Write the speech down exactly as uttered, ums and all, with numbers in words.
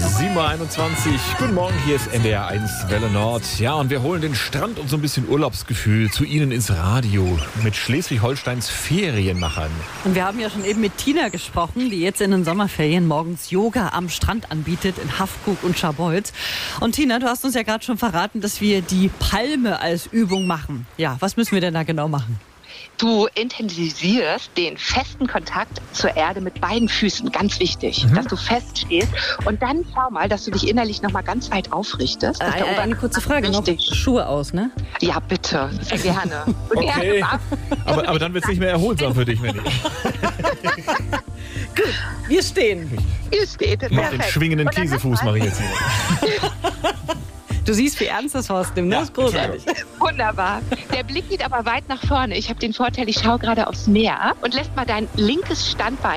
sieben Uhr einundzwanzig. Guten Morgen, hier ist N D R eins Welle Nord. Ja, und wir holen den Strand und so ein bisschen Urlaubsgefühl zu Ihnen ins Radio mit Schleswig-Holsteins Ferienmachern. Und wir haben ja schon eben mit Tina gesprochen, die jetzt in den Sommerferien morgens Yoga am Strand anbietet in Haffkrug und Scharbeutz. Und Tina, du hast uns ja gerade schon verraten, dass wir die Palme als Übung machen. Ja, was müssen wir denn da genau machen? Du intensivierst den festen Kontakt zur Erde mit beiden Füßen, ganz wichtig, mhm. dass du fest stehst. Und dann schau mal, dass du dich innerlich noch mal ganz weit aufrichtest. Äh, eine, eine kurze Frage noch, Schuhe aus, ne? Ja, bitte, sehr gerne. Okay, gerne aber, aber dann wird es nicht mehr erholsam für dich, Manny. Gut, wir stehen. Ihr steht. Mach den schwingenden Käsefuß mache ich jetzt hier. Du siehst, wie ernst das Horst nimmt. Das ist großartig. Wunderbar. Der Blick geht aber weit nach vorne. Ich habe den Vorteil, ich schaue gerade aufs Meer und lässt mal dein linkes Standbein